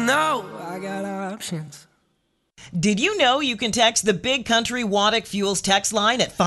know I got options. Did you know you can text the Big Country Waddick Fuels text line at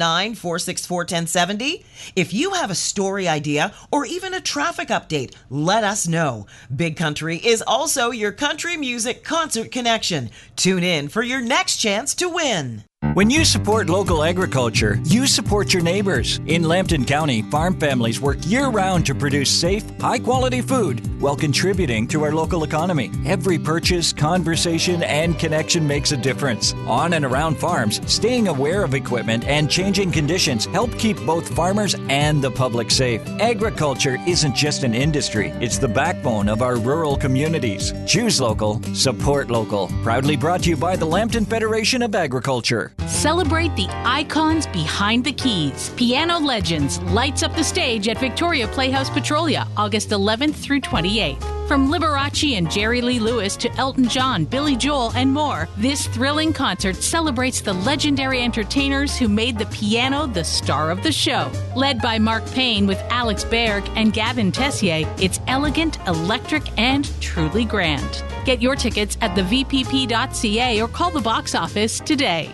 519-464-1070? If you have a story idea or even a traffic update, let us know. Big Country is also your country music concert connection. Tune in for your next chance to win. When you support local agriculture, you support your neighbors. In Lambton County, farm families work year-round to produce safe, high-quality food while contributing to our local economy. Every purchase, conversation, and connection makes a difference. On and around farms, staying aware of equipment and changing conditions help keep both farmers and the public safe. Agriculture isn't just an industry, it's the backbone of our rural communities. Choose local, support local. Proudly brought to you by the Lambton Federation of Agriculture. Celebrate the icons behind the keys. Piano Legends lights up the stage at Victoria Playhouse Petrolia, August 11th through 28th. From Liberace and Jerry Lee Lewis to Elton John, Billy Joel, and more, this thrilling concert celebrates the legendary entertainers who made the piano the star of the show. Led by Mark Payne with Alex Berg and Gavin Tessier, it's elegant, electric, and truly grand. Get your tickets at thevpp.ca or call the box office today.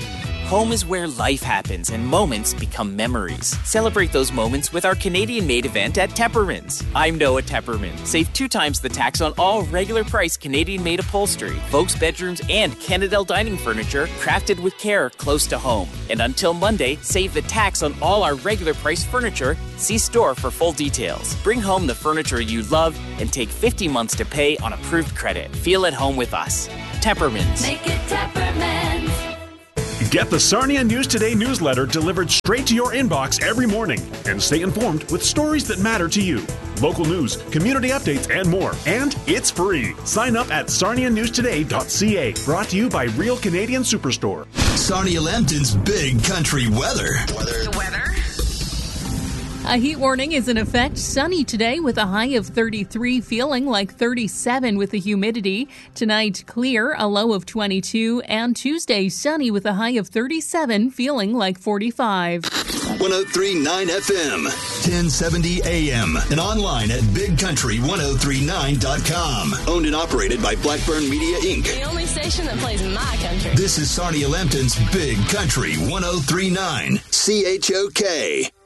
Home is where life happens and moments become memories. Celebrate those moments with our Canadian-made event at Tepperman's. I'm Noah Tepperman. Save 2 times the tax on all regular price Canadian-made upholstery, folks' bedrooms, and Canadel dining furniture crafted with care close to home. And until Monday, save the tax on all our regular price furniture. See store for full details. Bring home the furniture you love and take 50 months to pay on approved credit. Feel at home with us. Tepperman's. Make it Tepperman's. Get the Sarnia News Today newsletter delivered straight to your inbox every morning and stay informed with stories that matter to you. Local news, community updates, and more. And it's free. Sign up at sarnianewstoday.ca. Brought to you by Real Canadian Superstore. Sarnia Lambton's Big Country weather. The weather. A heat warning is in effect. Sunny today with a high of 33, feeling like 37 with the humidity. Tonight, clear, a low of 22. And Tuesday, sunny with a high of 37, feeling like 45. 103.9 FM, 1070 AM, and online at bigcountry1039.com. Owned and operated by Blackburn Media, Inc. The only station that plays my country. This is Sarnia Lambton's Big Country 1039, CHOK.